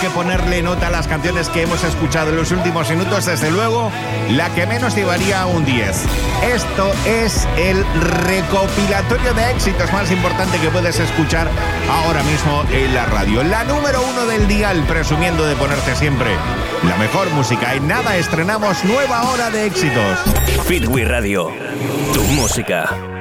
que ponerle nota a las canciones que hemos escuchado en los últimos minutos, desde luego, la que menos llevaría un 10. Esto es el recopilatorio de éxitos más importante que puedes escuchar ahora mismo en la radio. La número 1 del dial, presumiendo de ponerte siempre la mejor música. En nada estrenamos nueva hora de éxitos. Fitwi Radio, tu música.